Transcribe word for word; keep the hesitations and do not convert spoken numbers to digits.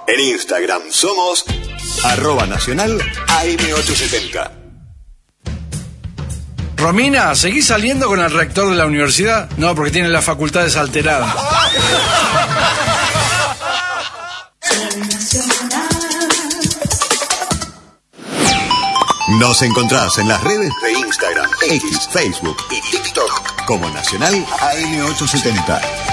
En Instagram somos arroba nacional A M ochocientos setenta. Romina, ¿seguís saliendo con el rector de la universidad? No, porque tiene las facultades alteradas. Nos encontrás en las redes de Instagram, X, Facebook y TikTok como Nacional A M ochocientos setenta.